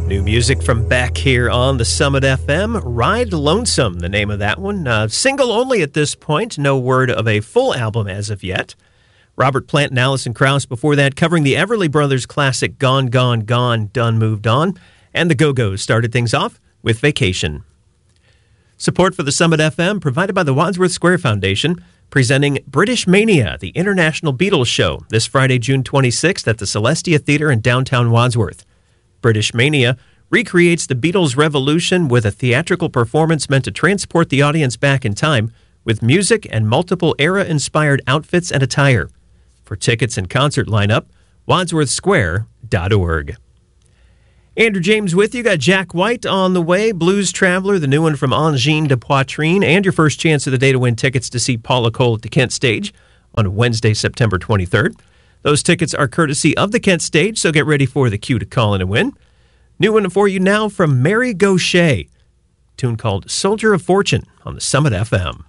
New music from Beck here on the Summit FM. Ride Lonesome, the name of that one. Single only at this point. No word of a full album as of yet. Robert Plant and Alison Krauss before that, covering the Everly Brothers classic Gone, Gone, Gone, Done, Moved On. And the Go-Go's started things off with Vacation. Support for the Summit FM provided by the Wadsworth Square Foundation, presenting British Mania, the International Beatles Show, this Friday, June 26th at the Celestia Theatre in downtown Wadsworth. British Mania recreates the Beatles' revolution with a theatrical performance meant to transport the audience back in time with music and multiple era-inspired outfits and attire. For tickets and concert lineup, wadsworthsquare.org. Andrew James with you. Got Jack White on the way, Blues Traveler, the new one from Angine de Poitrine, and your first chance of the day to win tickets to see Paula Cole at the Kent Stage on Wednesday, September 23rd. Those tickets are courtesy of the Kent Stage, so get ready for the cue to call in and win. New one for you now from Mary Gauthier, tune called Soldier of Fortune on the Summit FM.